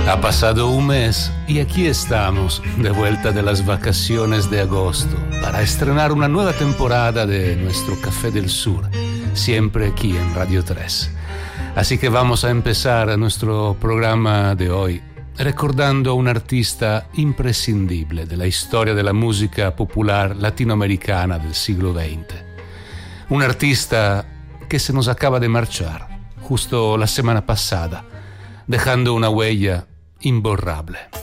Ha pasado un mes y aquí estamos, de vuelta de las vacaciones de agosto, para estrenar una nueva temporada de nuestro Café del Sur, siempre aquí en Radio 3. Así que vamos a empezar nuestro programa de hoy recordando a un artista imprescindible de la historia de la música popular latinoamericana del siglo XX. Un artista que se nos acaba de marchar justo la semana pasada, dejando una huella imborrable.